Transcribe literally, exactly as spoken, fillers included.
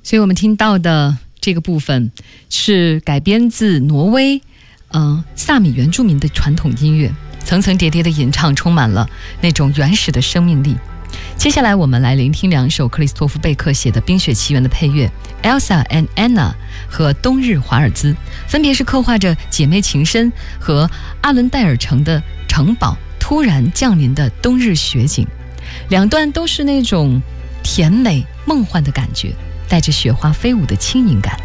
所以我们听到的这个部分是改编自挪威呃萨米原住民的传统音乐，层层叠叠的吟唱充满了那种原始的生命力。接下来我们来聆听两首克里斯托夫贝克写的《冰雪奇缘》的配乐 Elsa and Anna 和冬日华尔兹，分别是刻画着姐妹情深和阿伦戴尔城的城堡突然降临的冬日雪景，两段都是那种甜美梦幻的感觉，带着雪花飞舞的轻盈感。